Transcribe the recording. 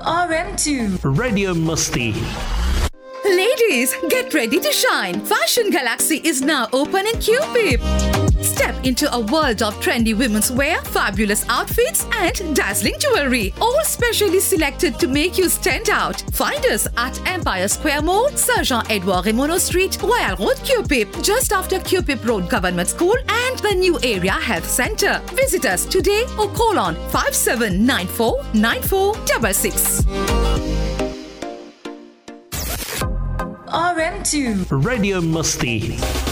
RM2 Radio Musti. Ladies, get ready to shine. Fashion Galaxy is now open in QPIP. Step into a world of trendy women's wear, fabulous outfits and dazzling jewelry. All specially selected to make you stand out. Find us at Empire Square Mall, Sir Jean-Edouard Remono Street, Royal Road, QPIP, just after QPIP Road Government School and the New Area Health Centre. Visit us today or call on 5794 9466. RM2 Radio Musti.